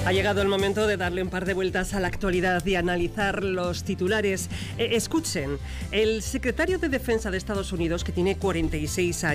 Ha llegado el momento de darle un par de vueltas a la actualidad y analizar los titulares. Escuchen, el secretario de Defensa de Estados Unidos, que tiene 46 años,